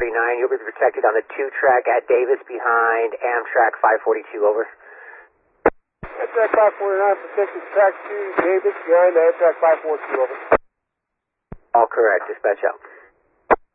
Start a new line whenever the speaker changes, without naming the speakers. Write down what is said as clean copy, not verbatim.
539, you'll be protected on the 2-track at Davis behind Amtrak 542, over.
Amtrak 549, protected track 2, Davis behind Amtrak 542, over.
All correct, dispatch out.